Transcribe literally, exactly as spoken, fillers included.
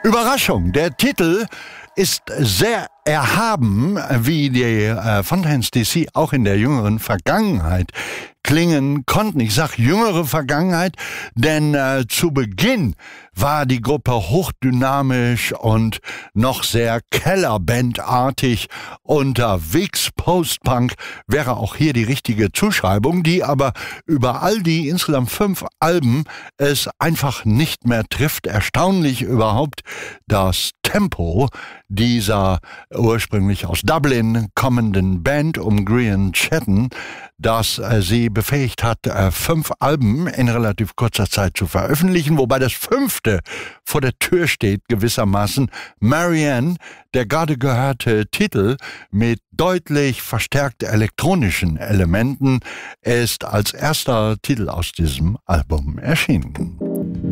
Überraschung, der Titel ist sehr erhaben, wie die äh, Fontaine's D C auch in der jüngeren Vergangenheit klingen konnten. Ich sage jüngere Vergangenheit, denn äh, zu Beginn war die Gruppe hochdynamisch und noch sehr Kellerbandartig unterwegs. Post-Punk wäre auch hier die richtige Zuschreibung, die aber über all die insgesamt fünf Alben es einfach nicht mehr trifft. Erstaunlich überhaupt das Tempo dieser ursprünglich aus Dublin kommenden Band um Grian Chatten, das äh, sie befähigt hat, äh, fünf Alben in relativ kurzer Zeit zu veröffentlichen, wobei das fünfte vor der Tür steht gewissermaßen. Marianne, der gerade gehörte Titel mit deutlich verstärkt elektronischen Elementen, ist als erster Titel aus diesem Album erschienen.